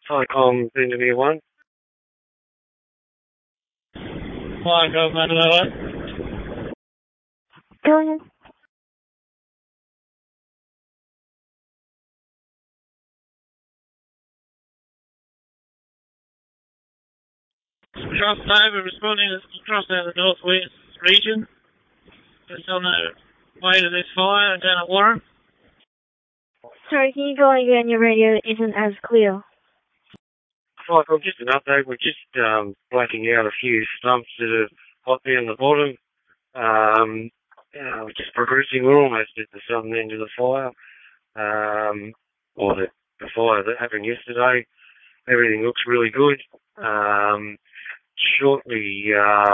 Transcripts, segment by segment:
Cyclone Benjamin 1. Cyclone Benjamin 1. Go ahead. Crossover responding across the northwest region. Just on the way to this fire down at Warren. Sorry, can you go again? Your radio isn't as clear. Cyclone, just an update. We're just blacking out a few stumps that are hot down the bottom. We're just progressing. We're almost at the southern end of the fire. Or the fire that happened yesterday. Everything looks really good. Shortly,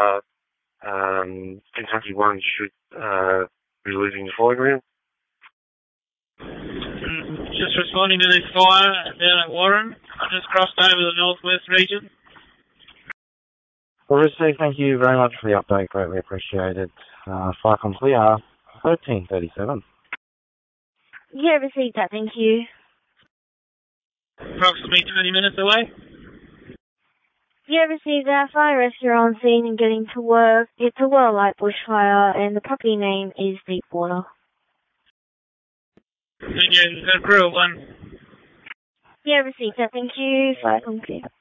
Kentucky 1 should be leaving the foreground. Just responding to this fire down at Warren. I just crossed over the northwest region. Well, Steve, thank you very much for the update. Greatly appreciated. Cyclone clear, 1337. Yeah, received that, thank you. Approximately 20 minutes away. Yeah, received that. Fire rescue on scene and getting to work. It's a well-light bushfire, and the property name is Deepwater. Thank you. Crew 1. Yeah, received that, thank you. Cyclone clear.